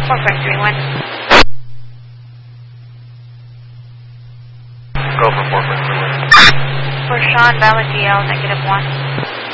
4531. Go for 4531. For Sean, valid DL, -1.